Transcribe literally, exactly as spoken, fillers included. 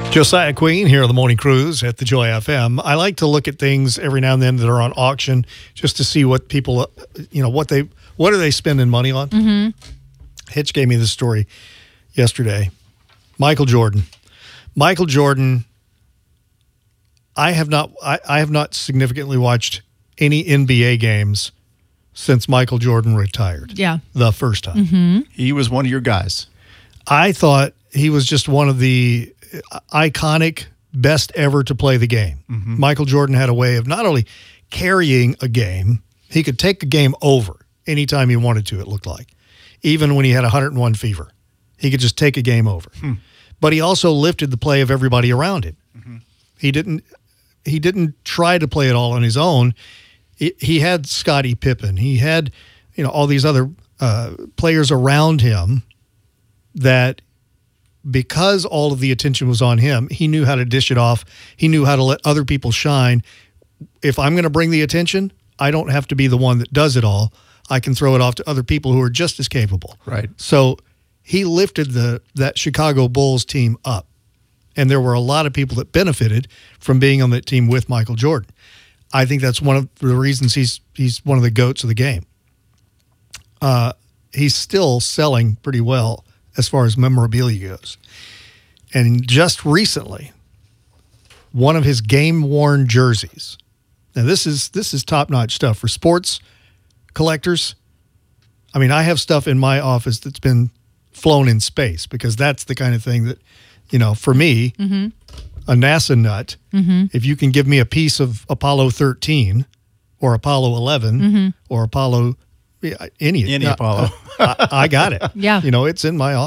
Josiah Queen here on the Morning Cruise at the Joy F M. I like to look at things every now and then that are on auction just to see what people, uh, you know, what they, what are they spending money on? Mm-hmm. Hitch gave me this story yesterday. Michael Jordan. Michael Jordan. I have not, I, I have not significantly watched any N B A games since Michael Jordan retired. Yeah. The first time. Mm-hmm. He was one of your guys. I thought he was just one of the iconic best ever to play the game. Mm-hmm. Michael Jordan had a way of not only carrying a game, he could take a game over anytime he wanted to, it looked like. Even when he had one hundred one fever, he could just take a game over. Hmm. But he also lifted the play of everybody around him. Mm-hmm. He didn't he didn't try to play it all on his own. He, he had Scottie Pippen. He had, you know, all these other uh, players around him that, because all of the attention was on him, he knew how to dish it off. He knew how to let other people shine. If I'm going to bring the attention, I don't have to be the one that does it all. I can throw it off to other people who are just as capable. Right. So he lifted the that Chicago Bulls team up. And there were a lot of people that benefited from being on that team with Michael Jordan. I think that's one of the reasons he's he's one of the GOATs of the game. Uh, he's still selling pretty well as far as memorabilia goes. And just recently, one of his game-worn jerseys. Now, this is this is top-notch stuff for sports collectors. I mean, I have stuff in my office that's been flown in space because that's the kind of thing that, you know, for me, mm-hmm. a NASA nut, mm-hmm. if you can give me a piece of Apollo thirteen or Apollo eleven mm-hmm. or Apollo, any, any uh, Apollo, I, I got it. Yeah. You know, it's in my office.